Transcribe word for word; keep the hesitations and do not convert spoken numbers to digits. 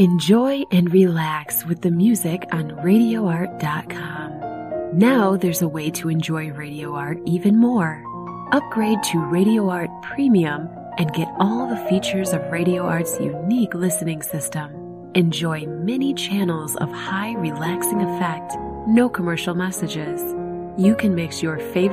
Enjoy and relax with the music on radio art dot com. Now there's a way to enjoy Radio Art even more. Upgrade to Radio Art Premium and get all the features of Radio Art's unique listening system. Enjoy many channels of high relaxing effect, no commercial messages. You can mix your favorite